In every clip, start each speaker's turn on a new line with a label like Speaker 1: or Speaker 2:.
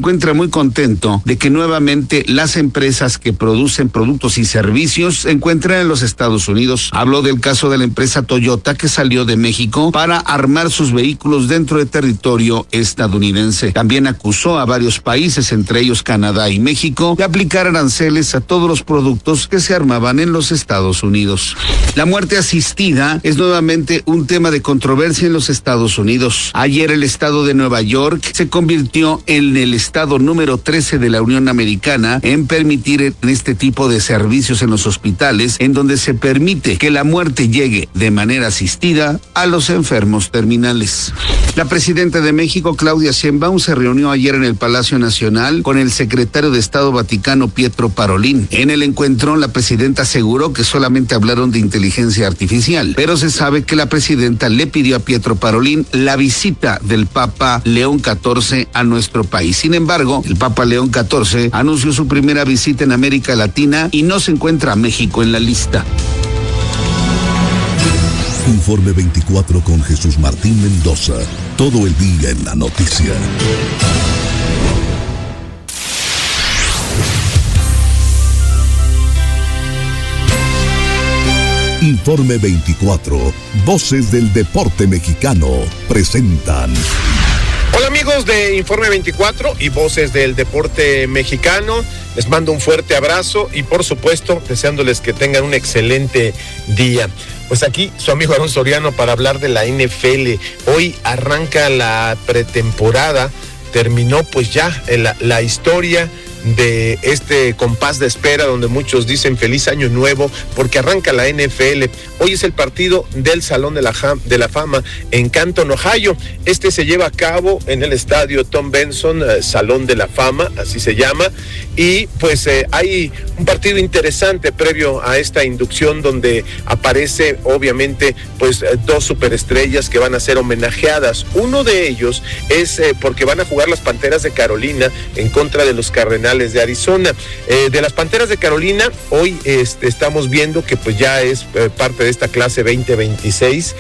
Speaker 1: encuentra muy contento de que nuevamente las empresas que producen productos y servicios se encuentran en los Estados Unidos. Habló del caso de la empresa Toyota que salió de México para armar sus vehículos dentro de territorio estadounidense. También acusó a varios países, entre ellos Canadá y México, de aplicar aranceles a todos los productos que se armaban en los Estados Unidos. La muerte asistida es nuevamente un tema de controversia en los Estados Unidos. Ayer el estado de Nueva York se convirtió en el estado número 13 de la Unión Americana en permitir este tipo de servicios en los hospitales, en donde se permite que la muerte llegue de manera asistida a los enfermos terminales. La presidenta de México, Claudia Sheinbaum, se reunió ayer en el Palacio Nacional con el secretario de Estado Vaticano, Pietro Parolin. En el encuentro, la presidenta aseguró que solamente hablaron de inteligencia artificial, pero se sabe que la presidenta le pidió a Pietro Parolin la visita del Papa León XIV a nuestro país. Sin embargo, el Papa León XIV anunció su primera visita en América Latina y no se encuentra México en la lista.
Speaker 2: Informe 24 con Jesús Martín Mendoza. Todo el día en la noticia. Informe 24. Voces del deporte mexicano presentan.
Speaker 3: Hola amigos de Informe 24 y Voces del Deporte Mexicano, les mando un fuerte abrazo y por supuesto deseándoles que tengan un excelente día. Pues aquí su amigo Aarón Soriano para hablar de la NFL. Hoy arranca la pretemporada, terminó pues ya la historia de este compás de espera donde muchos dicen feliz año nuevo porque arranca la NFL. Hoy es el partido del Salón de la Fama en Canton, Ohio. Este se lleva a cabo en el estadio Tom Benson, Salón de la Fama, así se llama, y pues hay un partido interesante previo a esta inducción donde aparece obviamente pues dos superestrellas que van a ser homenajeadas. Uno de ellos es porque van a jugar las Panteras de Carolina en contra de los Cardenales de Arizona. De las Panteras de Carolina, hoy estamos viendo que pues ya es parte de esta clase 2026,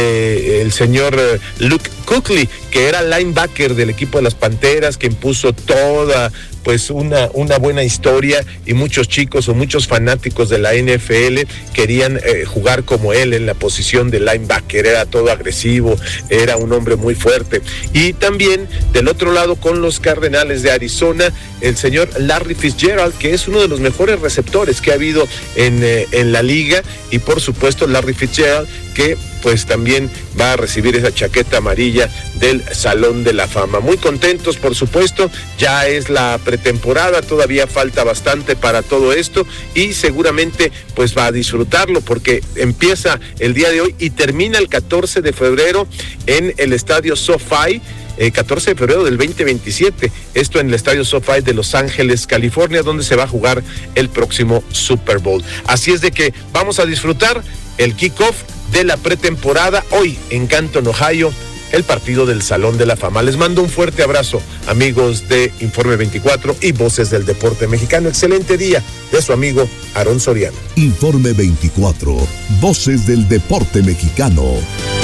Speaker 3: el señor Luke Kuechly, que era linebacker del equipo de las Panteras, que impuso toda pues una buena historia y muchos chicos o muchos fanáticos de la NFL querían jugar como él en la posición de linebacker. Era todo agresivo, era un hombre muy fuerte. Y también del otro lado con los Cardenales de Arizona, el señor Larry Fitzgerald, que es uno de los mejores receptores que ha habido en la liga, y por supuesto Larry Fitzgerald, que pues también va a recibir esa chaqueta amarilla del Salón de la Fama. Muy contentos, por supuesto, ya es la pretemporada, todavía falta bastante para todo esto y seguramente pues va a disfrutarlo porque empieza el día de hoy y termina el 14 de febrero en el estadio SoFi. 14 de febrero del 2027, esto en el estadio SoFi de Los Ángeles, California, donde se va a jugar el próximo Super Bowl. Así es de que vamos a disfrutar el kickoff de la pretemporada hoy en Canton, Ohio, el partido del Salón de la Fama. Les mando un fuerte abrazo, amigos de Informe 24 y Voces del Deporte Mexicano. Excelente día de su amigo Aarón Soriano.
Speaker 2: Informe 24. Voces del Deporte Mexicano.